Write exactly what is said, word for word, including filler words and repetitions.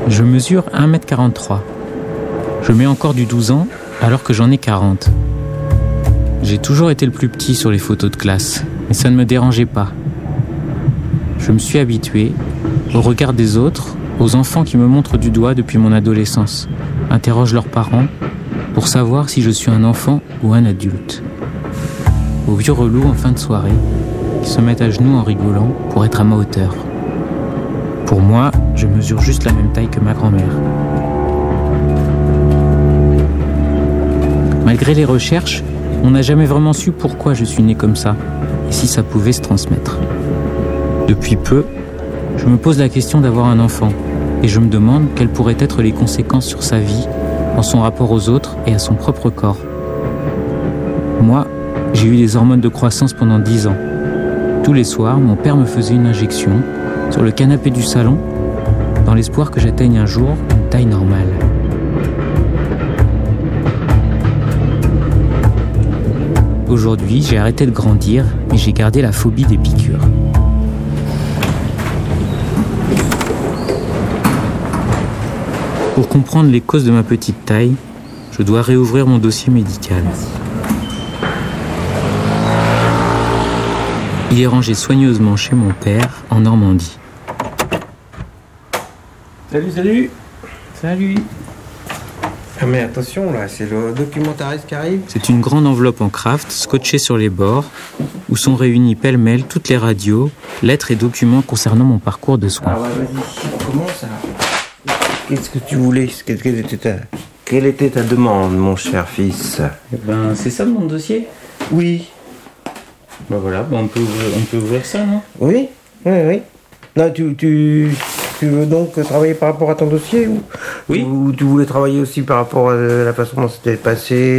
Je mesure un mètre quarante-trois. Je mets encore du douze ans alors que j'en ai quarante. J'ai toujours été le plus petit sur les photos de classe, mais ça ne me dérangeait pas. Je me suis habitué au regard des autres, aux enfants qui me montrent du doigt depuis mon adolescence, interrogent leurs parents pour savoir si je suis un enfant ou un adulte. Aux vieux relous en fin de soirée qui se mettent à genoux en rigolant pour être à ma hauteur. Pour moi, je mesure juste la même taille que ma grand-mère. Malgré les recherches, on n'a jamais vraiment su pourquoi je suis né comme ça et si ça pouvait se transmettre. Depuis peu, je me pose la question d'avoir un enfant et je me demande quelles pourraient être les conséquences sur sa vie, dans son rapport aux autres et à son propre corps. Moi, j'ai eu des hormones de croissance pendant dix ans. Tous les soirs, mon père me faisait une injection sur le canapé du salon dans l'espoir que j'atteigne un jour une taille normale. Aujourd'hui, j'ai arrêté de grandir, mais j'ai gardé la phobie des piqûres. Pour comprendre les causes de ma petite taille, je dois réouvrir mon dossier médical. Il est rangé soigneusement chez mon père, en Normandie. Salut, salut. Salut. Ah mais attention là, c'est le documentariste qui arrive. C'est une grande enveloppe en craft, scotchée sur les bords, où sont réunis pêle-mêle toutes les radios, lettres et documents concernant mon parcours de soins. Ah ouais, vas-y, on commence alors. Qu'est-ce que tu voulais? Quelle était ta, quelle était ta demande, mon cher fils? Eh ben, c'est ça mon dossier? Oui. Ben voilà, ben on, peut ouvrir, on peut ouvrir ça, non? Oui, oui, oui. Non, tu, tu, tu veux donc travailler par rapport à ton dossier ou, oui. Ou tu voulais travailler aussi par rapport à la façon dont c'était passé?